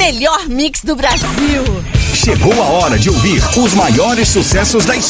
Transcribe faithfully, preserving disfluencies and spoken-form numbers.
melhor mix do Brasil. Chegou a hora de ouvir os maiores sucessos da história.